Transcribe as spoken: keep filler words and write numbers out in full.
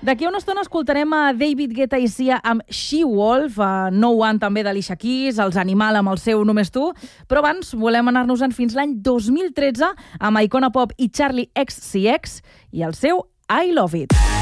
D'aquí a una estona escoltarem a David Guetta i Sia amb She-Wolf, a No One també d'Alicia Keys, els Animal amb el seu Només tu, però abans volem anar-nos-en fins l'any dos mil tretze amb Icona Pop i Charlie X C X i el seu I Love It.